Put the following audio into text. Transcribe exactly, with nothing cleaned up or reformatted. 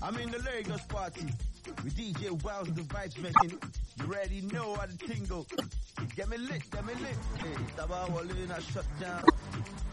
I'm in the Lagos party with D J Wells, the vibes making. You already know how the thing go. Get me lit, get me lit. Hey, Taba Wale, I shut down.